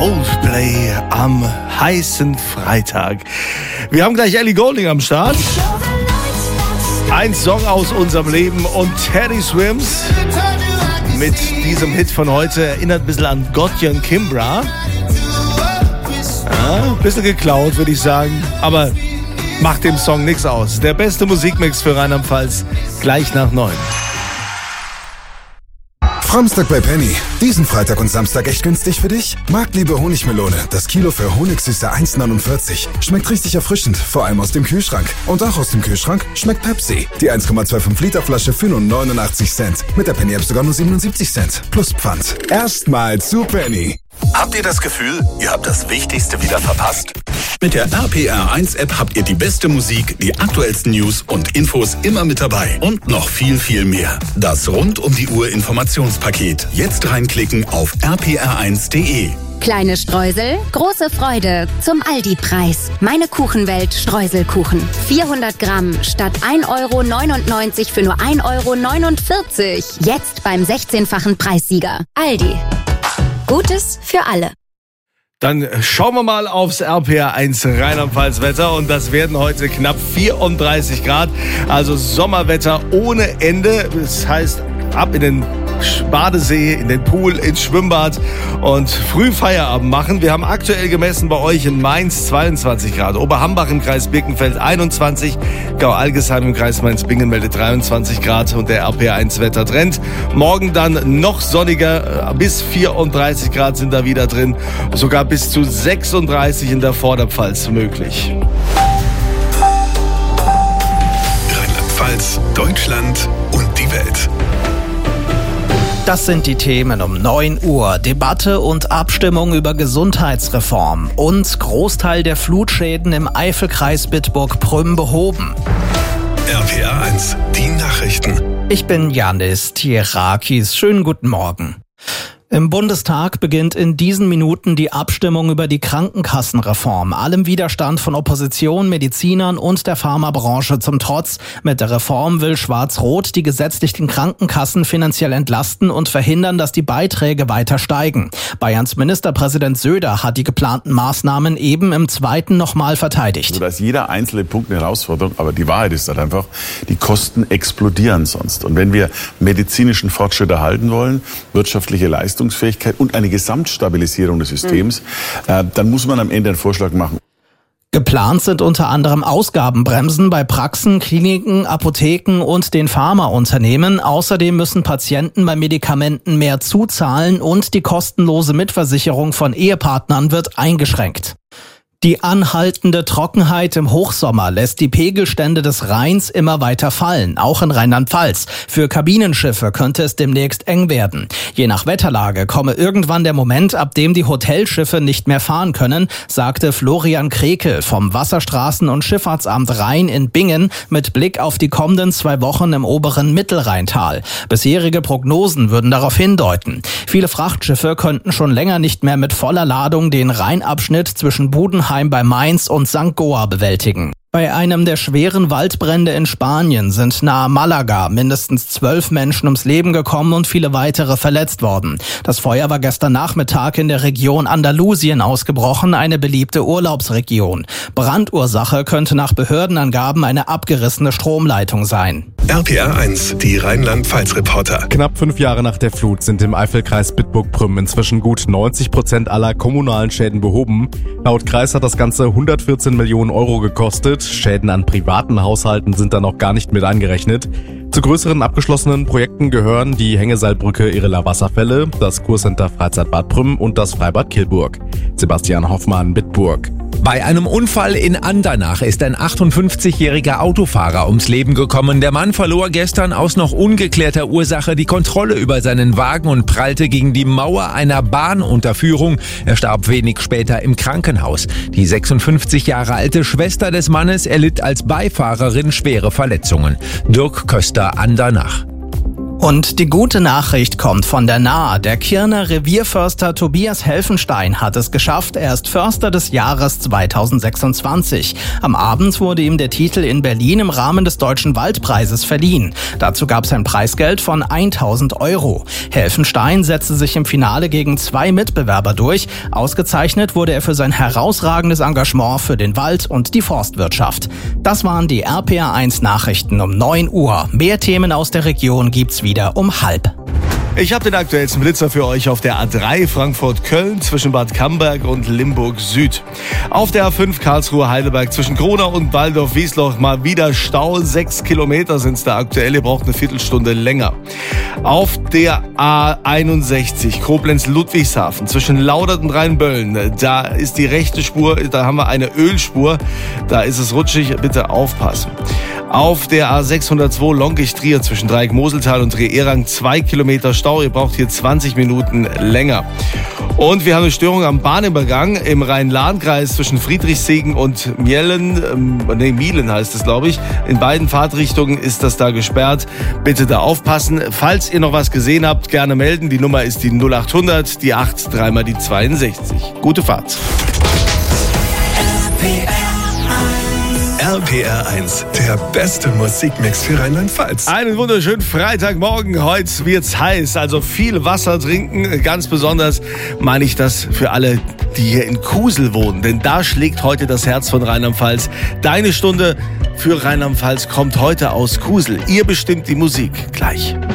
Coldplay am heißen Freitag. Wir haben gleich Ellie Goulding am Start. Ein Song aus unserem Leben und Teddy Swims mit diesem Hit von heute erinnert ein bisschen an Gotye und Kimbra. Ja, ein bisschen geklaut, würde ich sagen, aber macht dem Song nichts aus. Der beste Musikmix für Rheinland-Pfalz gleich nach 9. Framstag bei Penny. Diesen Freitag und Samstag echt günstig für dich? Marktliebe Honigmelone. Das Kilo für Honigsüße 1,49. Schmeckt richtig erfrischend, vor allem aus dem Kühlschrank. Und auch aus dem Kühlschrank schmeckt Pepsi. Die 1,25 Liter Flasche für nur 89 Cent. Mit der Penny App sogar nur 77 Cent. Plus Pfand. Erstmal zu Penny. Habt ihr das Gefühl, ihr habt das Wichtigste wieder verpasst? Mit der RPR1-App habt ihr die beste Musik, die aktuellsten News und Infos immer mit dabei. Und noch viel, viel mehr. Das Rund-um-die-Uhr-Informationspaket. Jetzt reinklicken auf rpr1.de. Kleine Streusel, große Freude zum Aldi-Preis. Meine Kuchenwelt Streuselkuchen. 400 Gramm statt 1,99 € für nur 1,49 €. Jetzt beim 16-fachen Preissieger. Aldi. Gutes für alle. Dann schauen wir mal aufs RPR1 Rheinland-Pfalz-Wetter und das werden heute knapp 34 Grad, also Sommerwetter ohne Ende. Das heißt, ab in den Badesee, in den Pool, ins Schwimmbad und früh Feierabend machen. Wir haben aktuell gemessen bei euch in Mainz 22 Grad, Oberhambach im Kreis Birkenfeld 21, Gau-Algesheim im Kreis Mainz-Bingen meldet 23 Grad und der RPR1 Wettertrend. Morgen dann noch sonniger, bis 34 Grad sind da wieder drin, sogar bis zu 36 in der Vorderpfalz möglich. Rheinland-Pfalz, Deutschland und die Welt. Das sind die Themen um 9 Uhr. Debatte und Abstimmung über Gesundheitsreform und Großteil der Flutschäden im Eifelkreis Bitburg-Prüm behoben. RPR1, die Nachrichten. Ich bin Yannis Tierakis. Schönen guten Morgen. Im Bundestag beginnt in diesen Minuten die Abstimmung über die Krankenkassenreform. Allem Widerstand von Opposition, Medizinern und der Pharmabranche zum Trotz. Mit der Reform will Schwarz-Rot die gesetzlichen Krankenkassen finanziell entlasten und verhindern, dass die Beiträge weiter steigen. Bayerns Ministerpräsident Söder hat die geplanten Maßnahmen eben im zweiten nochmal verteidigt. Also da ist jeder einzelne Punkt eine Herausforderung, aber die Wahrheit ist halt einfach, die Kosten explodieren sonst. Und wenn wir medizinischen Fortschritt erhalten wollen, wirtschaftliche Leistungsfähigkeit und eine Gesamtstabilisierung des Systems, dann muss man am Ende einen Vorschlag machen. Geplant sind unter anderem Ausgabenbremsen bei Praxen, Kliniken, Apotheken und den Pharmaunternehmen. Außerdem müssen Patienten bei Medikamenten mehr zuzahlen und die kostenlose Mitversicherung von Ehepartnern wird eingeschränkt. Die anhaltende Trockenheit im Hochsommer lässt die Pegelstände des Rheins immer weiter fallen, auch in Rheinland-Pfalz. Für Kabinenschiffe könnte es demnächst eng werden. Je nach Wetterlage komme irgendwann der Moment, ab dem die Hotelschiffe nicht mehr fahren können, sagte Florian Krekel vom Wasserstraßen- und Schifffahrtsamt Rhein in Bingen mit Blick auf die kommenden 2 Wochen im oberen Mittelrheintal. Bisherige Prognosen würden darauf hindeuten. Viele Frachtschiffe könnten schon länger nicht mehr mit voller Ladung den Rheinabschnitt zwischen Budenheim bei Mainz und St. Goa bewältigen. Bei einem der schweren Waldbrände in Spanien sind nahe Malaga mindestens 12 Menschen ums Leben gekommen und viele weitere verletzt worden. Das Feuer war gestern Nachmittag in der Region Andalusien ausgebrochen, eine beliebte Urlaubsregion. Brandursache könnte nach Behördenangaben eine abgerissene Stromleitung sein. RPR1, die Rheinland-Pfalz-Reporter. Knapp 5 Jahre nach der Flut sind im Eifelkreis Bitburg-Prüm inzwischen gut 90% aller kommunalen Schäden behoben. Laut Kreis hat das Ganze 114 Millionen Euro gekostet. Schäden an privaten Haushalten sind da noch gar nicht mit angerechnet. Zu größeren abgeschlossenen Projekten gehören die Hängeseilbrücke Irela Wasserfälle, das Kurcenter Freizeitbad Prüm und das Freibad Kilburg. Sebastian Hoffmann, Bitburg. Bei einem Unfall in Andernach ist ein 58-jähriger Autofahrer ums Leben gekommen. Der Mann verlor gestern aus noch ungeklärter Ursache die Kontrolle über seinen Wagen und prallte gegen die Mauer einer Bahnunterführung. Er starb wenig später im Krankenhaus. Die 56 Jahre alte Schwester des Mannes erlitt als Beifahrerin schwere Verletzungen. Dirk Köster, Andernach. Und die gute Nachricht kommt von der Nahe. Der Kirner Revierförster Tobias Helfenstein hat es geschafft. Er ist Förster des Jahres 2026. Am Abend wurde ihm der Titel in Berlin im Rahmen des Deutschen Waldpreises verliehen. Dazu gab es ein Preisgeld von 1.000 €. Helfenstein setzte sich im Finale gegen 2 Mitbewerber durch. Ausgezeichnet wurde er für sein herausragendes Engagement für den Wald und die Forstwirtschaft. Das waren die RPR1 Nachrichten um 9 Uhr. Mehr Themen aus der Region gibt's wieder um 12:30. Ich habe den aktuellsten Blitzer für euch auf der A3 Frankfurt-Köln zwischen Bad Camberg und Limburg Süd. Auf der A5 Karlsruhe-Heidelberg zwischen Gronau und Waldorf-Wiesloch mal wieder Stau. 6 Kilometer sind es da aktuell. Ihr braucht eine Viertelstunde länger. Auf der A61 Koblenz-Ludwigshafen zwischen Laudert und Rheinböllen. Da ist die rechte Spur, da haben wir eine Ölspur. Da ist es rutschig. Bitte aufpassen. Auf der A602 Lonkisch-Trier zwischen Dreieck-Moseltal und Dreherang 2 Kilometer Stau. Ihr braucht hier 20 Minuten länger. Und wir haben eine Störung am Bahnübergang im Rhein-Lahn-Kreis zwischen Friedrichshagen und Mielen heißt es, glaube ich. In beiden Fahrtrichtungen ist das da gesperrt. Bitte da aufpassen. Falls ihr noch was gesehen habt, gerne melden. Die Nummer ist die 0800, die 8, 3 mal die 62. Gute Fahrt. RPR1, der beste Musikmix für Rheinland-Pfalz. Einen wunderschönen Freitagmorgen. Heute wird's heiß, also viel Wasser trinken. Ganz besonders meine ich das für alle, die hier in Kusel wohnen. Denn da schlägt heute das Herz von Rheinland-Pfalz. Deine Stunde für Rheinland-Pfalz kommt heute aus Kusel. Ihr bestimmt die Musik. Gleich.